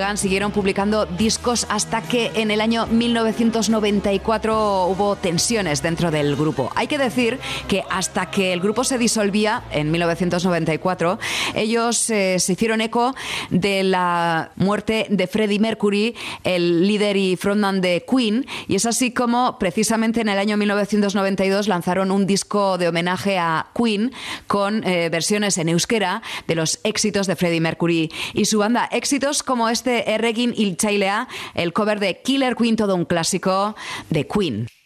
llegan, siguieron publicando discos hasta que en el año 1994 hubo tensiones dentro del grupo. Hay que decir que hasta que el grupo se disolvía en 1994, ellos se hicieron eco de la muerte de Freddie Mercury, el líder y frontman de Queen, y es así como precisamente en el año 1992 lanzaron un disco de homenaje a Queen con versiones en euskera de los éxitos de Freddie Mercury y su banda. Éxitos como este Erregin Hiltzailea, el cover de Killer Queen, todo un clásico de Queen.